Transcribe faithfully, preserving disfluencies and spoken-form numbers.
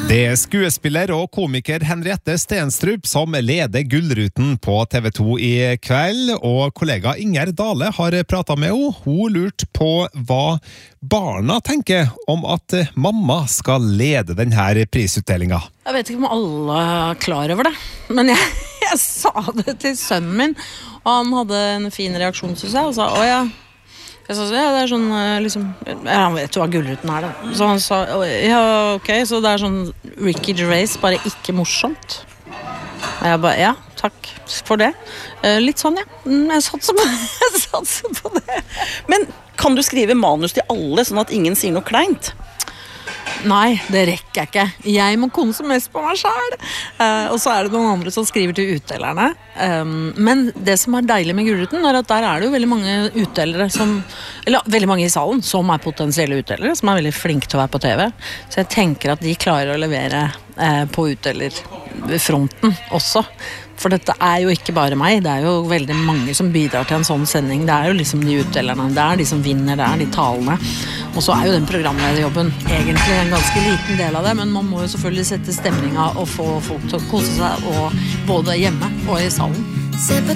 Det er skuespiller og komiker Henriette Stenstrup som leder Gullruten på T V to i kveld, og kollega Inger Dale har pratet med henne. Hun lurte på hva barna tenker om at mamma skal lede denne prisutdelingen. Jeg vet ikke om alle er klar over det, men jeg, jeg sa det til sønnen min, og han hadde en fin reaksjon, synes jeg, og sa, å ja, jeg sa, ja, det er sånn, liksom, ja, han vet jo hva Gullruten er da. Så han sa, ja, ok, så det er sånn Ricky Gervais, bare ikke morsomt. Og jeg bare, ja, takk for det. Litt sånn, ja. Jeg satser på, jeg satser på det. Men kan du skrive manus til alle, sånn at ingen sier noe kleint? Nei, det rekker jeg ikke. Jeg må konse mest på meg selv. Uh, og så er det noen andre som skriver til utdelerne. Um, men det som er deilig med Gullruten er at der er det jo veldig mange utdelere som, eller veldig mange i salen som er potensielle utdelere, som er veldig flinke til å være på T V. Så jeg tenker at de klarer å levere uh, på utdelerfronten også. For dette er jo ikke bare meg, det er jo veldig mange som bidrar til en sånn sending. Det er jo liksom de utdelerne, det er de som vinner, det er de talene. Og så er jo den programlederjobben egentlig en ganske liten del av det, men man må jo selvfølgelig sette stemninga og få folk til å kose seg, og både hjemme og i salen.